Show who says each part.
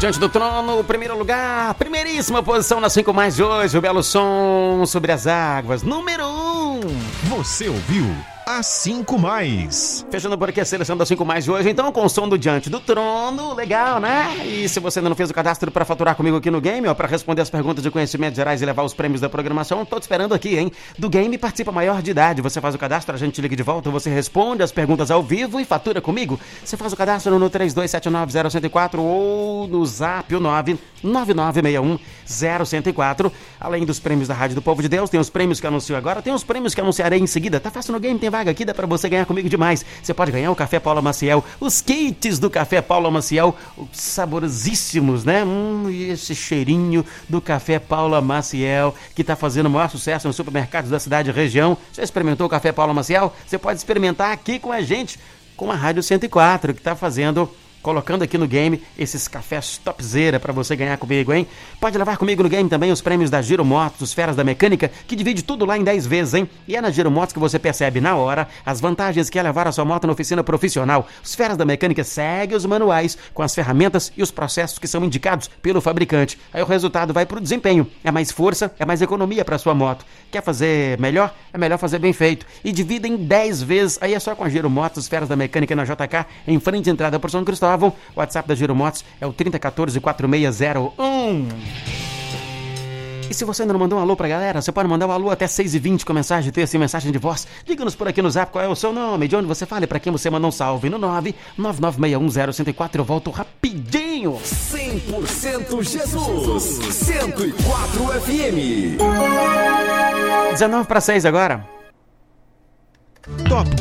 Speaker 1: Diante do Trono, primeiro lugar, primeiríssima posição na 5 Mais de hoje, o belo som Sobre as Águas, número 1.
Speaker 2: Você ouviu a 5 Mais.
Speaker 1: Fechando por aqui a seleção da 5 Mais de hoje, então, com o som do Diante do Trono, legal, né? E se você ainda não fez o cadastro para faturar comigo aqui no game, ó, para responder as perguntas de conhecimentos gerais e levar os prêmios da programação, tô te esperando aqui, hein? Do game participa maior de idade, você faz o cadastro, a gente liga de volta, você responde as perguntas ao vivo e fatura comigo. Você faz o cadastro no 32790104 ou no zap o 999610104. Além dos prêmios da Rádio do Povo de Deus, tem os prêmios que anuncio agora, tem os prêmios que anunciarei em seguida. Tá fácil no game, tem vaga aqui, dá pra você ganhar comigo demais. Você pode ganhar o Café Paula Maciel, os kits do Café Paula Maciel, saborosíssimos, né? E esse cheirinho do Café Paula Maciel, que tá fazendo o maior sucesso nos supermercados da cidade e região. Você experimentou o Café Paula Maciel? Você pode experimentar aqui com a gente, com a Rádio 104, que tá colocando aqui no game esses cafés topzera pra você ganhar comigo, hein? Pode levar comigo no game também os prêmios da Giro Motos, os Feras da Mecânica, que divide tudo lá em 10 vezes, hein? E é na Giro Motos que você percebe na hora as vantagens que é levar a sua moto na oficina profissional. Os Feras da Mecânica seguem os manuais com as ferramentas e os processos que são indicados pelo fabricante. Aí o resultado vai pro desempenho. É mais força, é mais economia pra sua moto. Quer fazer melhor? É melhor fazer bem feito. E divida em 10 vezes. Aí é só com a Giro Motos, os Feras da Mecânica na JK, em frente à entrada por São Cristóvão. O WhatsApp da Giro Motos é o 3014-4601. E se você ainda não mandou um alô pra galera, você pode mandar um alô até 6h20 com mensagem de texto e mensagem de voz. Diga-nos por aqui no zap qual é o seu nome, de onde você fala e pra quem você mandou um salve. No 999610104. Eu volto rapidinho.
Speaker 3: 100% Jesus, 104 FM.
Speaker 1: 19 para 6 agora.
Speaker 2: Top